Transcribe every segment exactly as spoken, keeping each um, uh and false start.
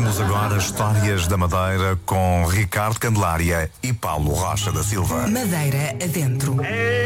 Ouvimos agora Histórias da Madeira com Ricardo Candelária e Paulo Rocha da Silva. Madeira adentro.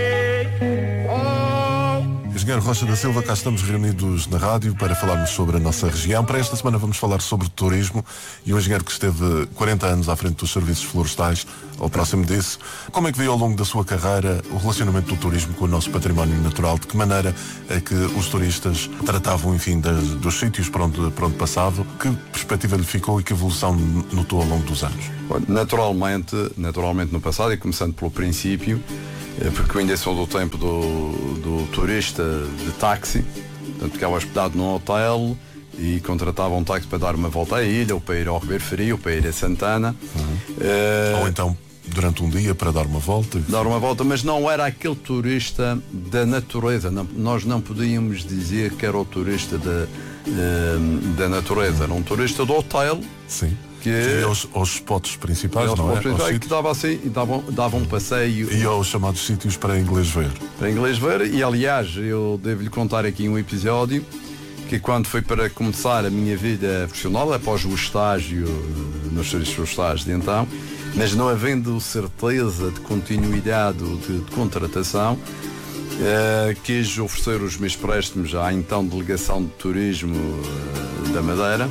Engenheiro Rocha da Silva, cá estamos reunidos na rádio para falarmos sobre a nossa região. Para esta semana vamos falar sobre turismo e o engenheiro que esteve quarenta anos à frente dos serviços florestais, ao próximo disso. Como é que viu ao longo da sua carreira o relacionamento do turismo com o nosso património natural? De que maneira é que os turistas tratavam, enfim, das, dos sítios para onde, para onde passavam? Que perspectiva lhe ficou e que evolução notou ao longo dos anos? Naturalmente, naturalmente no passado, e começando pelo princípio, porque eu ainda sou do tempo do, do turista de táxi, portanto ficava hospedado num hotel e contratava um táxi para dar uma volta à ilha, ou para ir ao Ribeiro Frio, ou para ir a Santana. Uhum. Uh, ou então durante um dia para dar uma volta. Dar uma volta, mas não era aquele turista da natureza. Não, nós não podíamos dizer que era o turista da, uh, da natureza, era um turista do hotel. Sim. Que ia aos, aos spots principais, não é? Principais, que dava assim, dava, dava um passeio. E aos chamados sítios para inglês ver. Para inglês ver, e aliás, eu devo-lhe contar aqui um episódio que quando foi para começar a minha vida profissional, após o estágio nos serviços florestais de então, mas não havendo certeza de continuidade de, de contratação, uh, quis oferecer os meus préstimos à então Delegação de Turismo uh, da Madeira,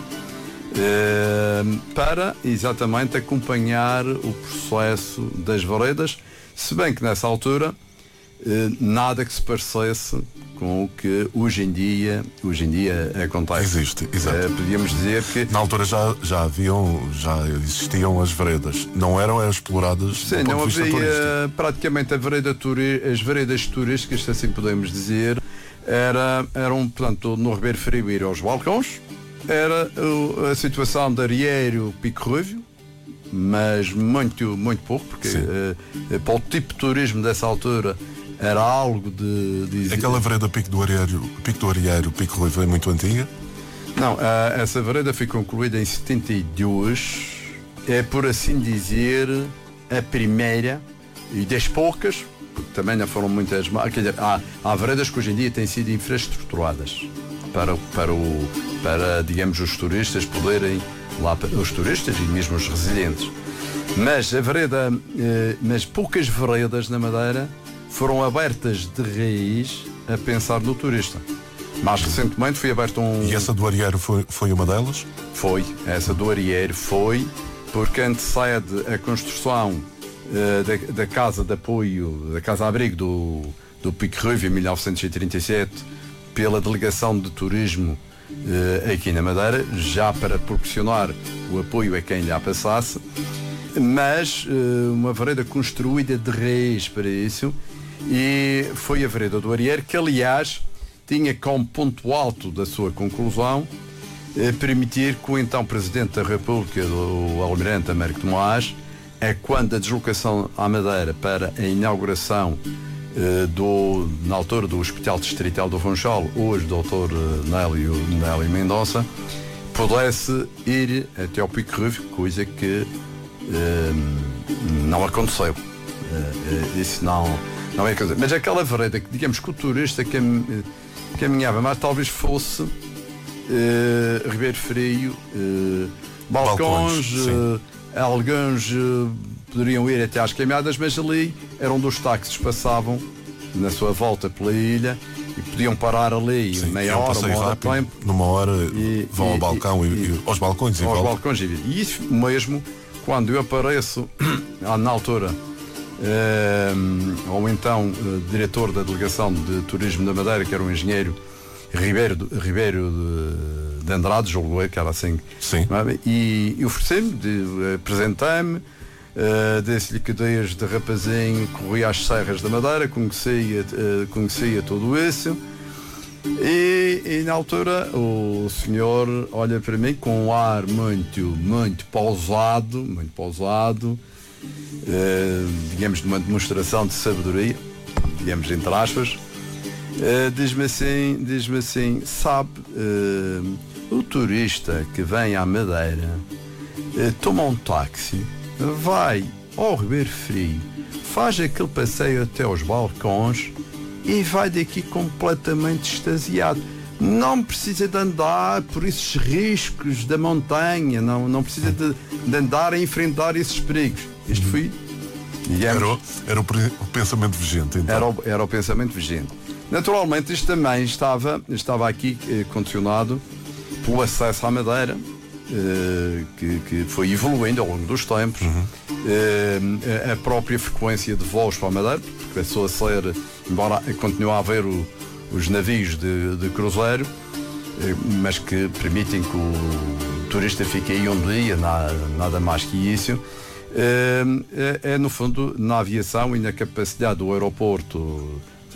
Uh, para exatamente acompanhar o processo das veredas, se bem que nessa altura uh, nada que se parecesse com o que hoje em dia, hoje em dia acontece. Existe, exato. Uh, podíamos dizer que na altura já, já haviam, já existiam as veredas, não eram as exploradas. Sim, não havia praticamente a vereda turi, as veredas turísticas, se assim podemos dizer, era, eram, portanto, no Ribeiro Frio ir aos balcões. Era a situação de Arieiro, Pico Rúvio, mas muito, muito pouco, porque uh, para o tipo de turismo dessa altura era algo de... de... Aquela vereda Pico do Arieiro, Pico do Arieiro, Pico Rúvio é muito antiga? Não, uh, essa vereda foi concluída em setenta e dois, é por assim dizer a primeira e das poucas, porque também não foram muitas... Há, há veredas que hoje em dia têm sido infraestruturadas. Para, para, o, para, digamos, os turistas poderem lá, os turistas e mesmo os residentes. Mas a vereda, eh, mas poucas veredas na Madeira foram abertas de raiz a pensar no turista. Mais recentemente foi aberto um... E essa do Arieiro foi, foi uma delas? Foi, essa do Arieiro foi, porque antecede a construção eh, da, da casa de apoio, da casa-abrigo do, do Pico Rúvio em mil novecentos e trinta e sete, pela Delegação de Turismo eh, aqui na Madeira, já para proporcionar o apoio a quem lá passasse, mas eh, uma vereda construída de raiz para isso, e foi a vereda do Arieiro, que aliás tinha como ponto alto da sua conclusão eh, permitir que o então Presidente da República, o Almirante Américo de Moraes, é quando a deslocação à Madeira para a inauguração Do, na altura do Hospital Distrital do Funchal, hoje doutor Nélio, Nélio Mendonça, pudesse ir até ao Pico Rúvio, coisa que eh, não aconteceu. Eh, isso não, não é coisa. Mas aquela vereda que, digamos, que o turista cam, caminhava, mas talvez fosse eh, Ribeiro Frio, eh, balcões, balcões eh, alguns eh, poderiam ir até às caminhadas, mas ali eram dos táxis que passavam na sua volta pela ilha e podiam parar ali. Sim, meia hora, uma hora rápido, de tempo. Numa hora e, vão e, ao balcão e, e, e aos balcões e aos volta. balcões e, e isso mesmo, quando eu apareço na altura eh, ou então eh, diretor da Delegação de Turismo da Madeira, que era o engenheiro Ribeiro, Ribeiro de, de Andrade, julgo eu, que era assim. Sim. E, e ofereci-me, apresentei-me, Uh, desse-lhe que desde de rapazinho corria às serras da Madeira, conhecia, uh, conhecia tudo isso, e, e na altura o senhor olha para mim com um ar muito, muito pausado, muito pausado, uh, digamos, de uma demonstração de sabedoria, digamos, entre aspas, uh, diz-me assim, diz-me assim, sabe, uh, o turista que vem à Madeira uh, toma um táxi, vai ao Ribeiro Frio, faz aquele passeio até aos balcões e vai daqui completamente extasiado. Não precisa de andar por esses riscos da montanha, não, não precisa de, de andar a enfrentar esses perigos. Isto foi, digamos, Era, o, era o, pri- o pensamento vigente, então. era, o, era o pensamento vigente. Naturalmente, isto também estava, estava aqui eh, condicionado pelo acesso à Madeira, eh, que, que foi evoluindo ao longo dos tempos. Uhum. Eh, a própria frequência de voos para a Madeira, porque começou a ser, embora continue a haver o, os navios de, de cruzeiro, eh, mas que permitem que o turista fique aí um dia, nada, nada mais que isso. É, é, é no fundo na aviação e na capacidade do aeroporto